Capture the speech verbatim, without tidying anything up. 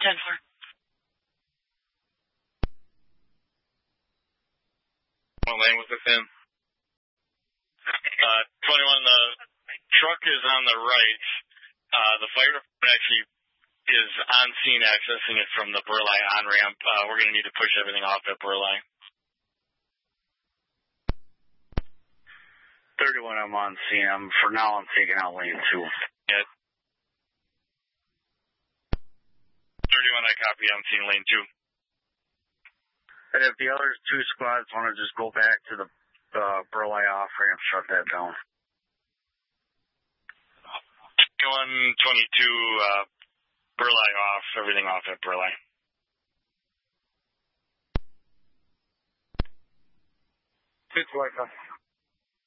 ten four. What lane was this in? Uh, twenty-one, the truck is on the right. Uh, the fire department actually is on scene accessing it from the Burleigh on-ramp. Uh, we're going to need to push everything off at Burleigh. thirty-one, I'm on scene. I'm, for now, I'm taking out lane two. Yeah. thirty-one, I copy. I'm seeing lane two. And if the other two squads want to just go back to the uh, Burleigh off-ramp, shut that down. twenty-one, twenty-two, uh, Burleigh off. Everything off at Burleigh. It's like a...